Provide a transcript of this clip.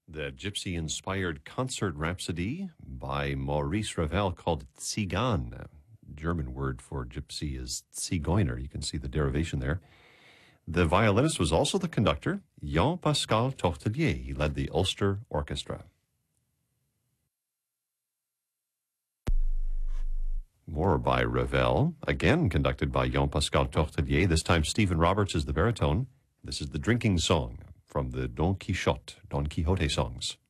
The gypsy-inspired concert rhapsody by Maurice Ravel called Tsigan. German word for gypsy is Zigeuner. You can see the derivation there. The violinist was also the conductor, Jean-Pascal Tortelier. He led the Ulster Orchestra. More by Ravel, again conducted by Jean-Pascal Tortelier. This time Stephen Roberts is the baritone. This is the drinking song from the Don Quixote songs.